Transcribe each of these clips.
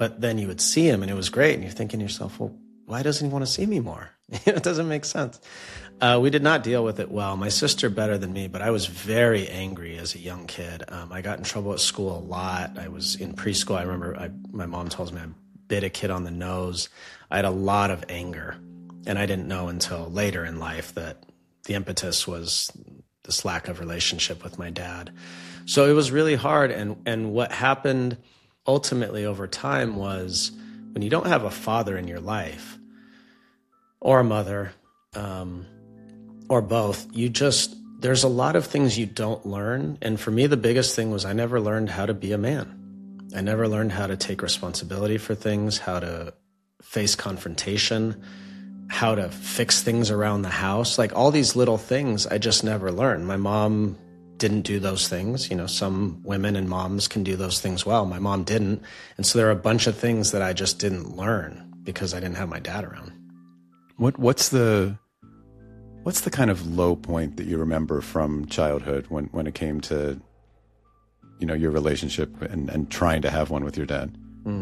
but then you would see him and it was great. And you're thinking to yourself, well, why doesn't he want to see me more? It doesn't make sense. We did not deal with it well. My sister better than me, but I was very angry as a young kid. I got in trouble at school a lot. I was in preschool. I remember my mom tells me I bit a kid on the nose. I had a lot of anger, and I didn't know until later in life that the impetus was this lack of relationship with my dad. So it was really hard. And what happened ultimately over time was when you don't have a father in your life or a mother, or both, there's a lot of things you don't learn. And for me, the biggest thing was I never learned how to be a man. I never learned how to take responsibility for things, how to face confrontation, how to fix things around the house. Like all these little things I just never learned. My mom didn't do those things. You know, some women and moms can do those things well. My mom didn't. And so there are a bunch of things that I just didn't learn because I didn't have my dad around. What's the kind of low point that you remember from childhood when it came to, you know, your relationship and trying to have one with your dad?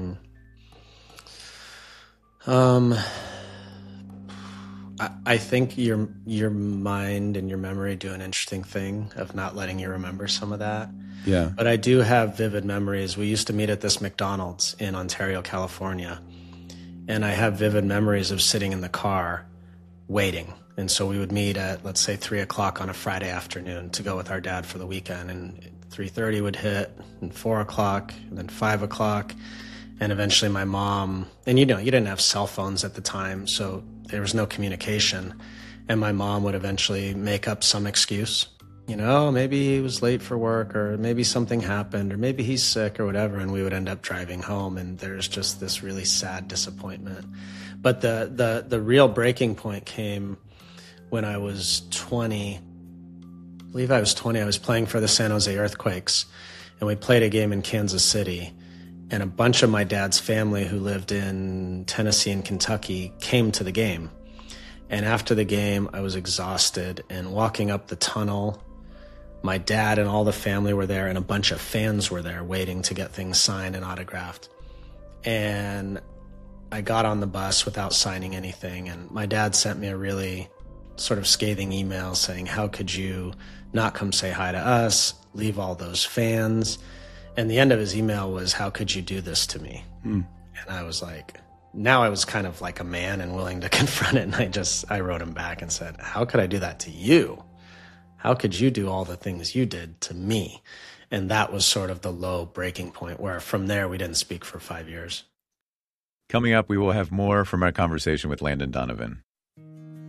I think your mind and your memory do an interesting thing of not letting you remember some of that. Yeah. But I do have vivid memories. We used to meet at this McDonald's in Ontario, California. And I have vivid memories of sitting in the car waiting. And so we would meet at, let's say, 3 o'clock on a Friday afternoon to go with our dad for the weekend. And 3:30 would hit, and 4 o'clock, and then 5 o'clock. And eventually my mom, and you know, you didn't have cell phones at the time, so there was no communication. And my mom would eventually make up some excuse. You know, maybe he was late for work, or maybe something happened, or maybe he's sick or whatever. And we would end up driving home, and there's just this really sad disappointment. But the real breaking point came when I was 20. I believe I was 20. I was playing for the San Jose Earthquakes, and we played a game in Kansas City. And a bunch of my dad's family who lived in Tennessee and Kentucky came to the game. And after the game, I was exhausted, and walking up the tunnel, my dad and all the family were there, and a bunch of fans were there waiting to get things signed and autographed. And I got on the bus without signing anything, and my dad sent me a really sort of scathing email saying, how could you not come say hi to us, leave all those fans? And the end of his email was, how could you do this to me? And I was like, now I was kind of like a man and willing to confront it. And I wrote him back and said, how could I do that to you? How could you do all the things you did to me? And that was sort of the low breaking point, where from there we didn't speak for 5 years. Coming up, we will have more from our conversation with Landon Donovan.